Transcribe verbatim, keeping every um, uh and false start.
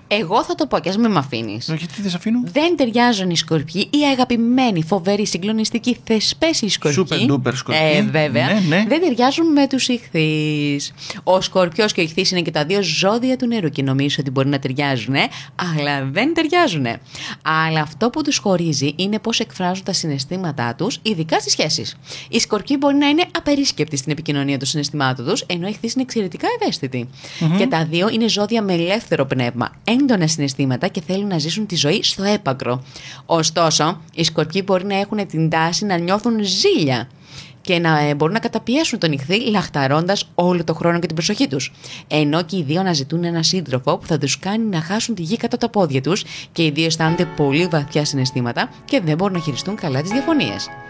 Εγώ θα το πω και ας μην με αφήνεις. Γιατί δεν σε αφήνω. Δεν ταιριάζουν οι σκορπιοί, οι αγαπημένοι, φοβεροί, συγκλονιστικοί, θεσπέσιοι σκορπιοί. Super duper σκορπιοί. Ε, βέβαια. Ναι, ναι. Δεν ταιριάζουν με τους ιχθύς. Ο σκορπιός και ο ιχθύς είναι και τα δύο ζώδια του νερού και νομίζω ότι μπορεί να ταιριάζουν, αλλά δεν ταιριάζουν. Αλλά αυτό που τους χωρίζει είναι πώς εκφράζουν τα συναισθήματά τους, ειδικά στις σχέσεις. Οι σκορπιοί μπορεί να είναι απερίσκεπτοι στην επικοινωνία των συναισθημάτων τους, ενώ οι ιχθύς είναι εξαιρετικά ευαίσθητοι. Mm-hmm. Και τα δύο είναι ζώδια με ελεύθερο πνεύμα, έντονα συναισθήματα και θέλουν να ζήσουν τη ζωή στο έπακρο. Ωστόσο, οι σκορπιοί μπορεί να έχουν την τάση να νιώθουν ζήλια και να ε, μπορούν να καταπιέσουν τον ιχθύ λαχταρώντας όλο το χρόνο και την προσοχή τους. Ενώ και οι δύο αναζητούν έναν σύντροφο που θα τους κάνει να χάσουν τη γη κατά τα πόδια τους και οι δύο αισθάνονται πολύ βαθιά συναισθήματα και δεν μπορούν να χειριστούν καλά τις διαφωνίες.